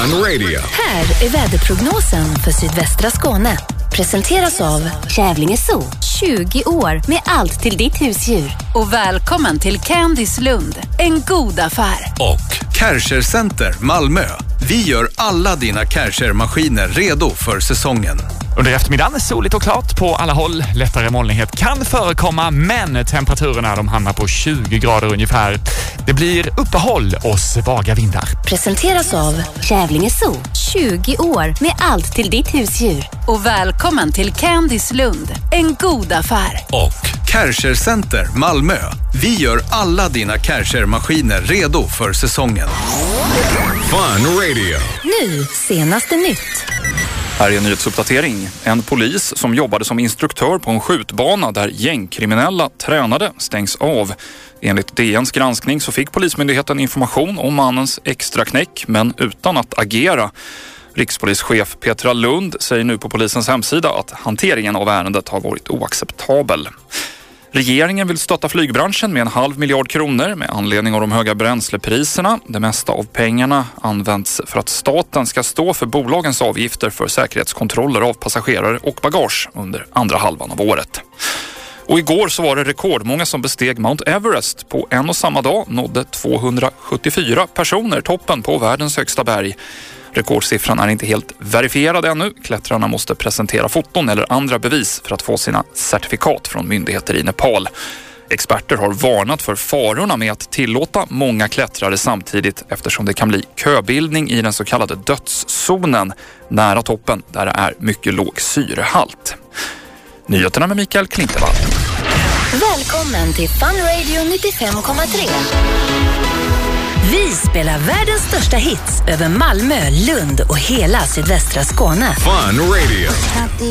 Fun Radio. Här är väderprognosen för sydvästra Skåne. Presenteras av Kävlinge Zoo. 20 år med allt till ditt husdjur. Och välkommen till Candice Lund. En god affär. Och Kärcher Center Malmö. Vi gör alla dina Kärcher-maskiner redo för säsongen. Under eftermiddagen soligt och klart på alla håll. Lättare molnighet kan förekomma, men temperaturerna de hamnar på 20 grader ungefär. Det blir uppehåll och svaga vindar. Presenteras av Kävlinge Zoo. 20 år med allt till ditt husdjur. Och välkommen till Candice Lund. En god affär. Och Kärcher Center Malmö. Vi gör alla dina Kärcher-maskiner redo för säsongen. Fun Radio. Nu, senaste nytt. Här är en nyhetsuppdatering. En polis som jobbade som instruktör på en skjutbana där gängkriminella tränade stängs av. Enligt DNs granskning så fick polismyndigheten information om mannens extra knäck, men utan att agera. Rikspolischef Petra Lund säger nu på polisens hemsida att hanteringen av ärendet har varit oacceptabel. Regeringen vill stötta flygbranschen med 500 miljoner kronor med anledning av de höga bränslepriserna. Det mesta av pengarna används för att staten ska stå för bolagens avgifter för säkerhetskontroller av passagerare och bagage under andra halvan av året. Och igår så var det rekordmånga som besteg Mount Everest. På en och samma dag nådde 274 personer toppen på världens högsta berg. Rekordsiffran är inte helt verifierad ännu. Klättrarna måste presentera foton eller andra bevis för att få sina certifikat från myndigheter i Nepal. Experter har varnat för farorna med att tillåta många klättrare samtidigt, eftersom det kan bli köbildning i den så kallade dödszonen nära toppen där det är mycket låg syrehalt. Nyheterna med Mikael Klintevall. Välkommen till Fun Radio 95,3. Vi spelar världens största hits över Malmö, Lund och hela sydvästra Skåne. Fun Radio.